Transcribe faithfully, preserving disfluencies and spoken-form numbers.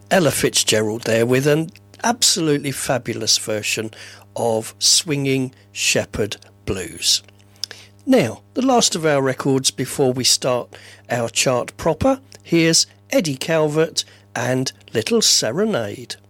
Ella Fitzgerald there with an absolutely fabulous version of Swinging Shepherd Blues. Now, the last of our records before we start our chart proper, here's Eddie Calvert and Little Serenade.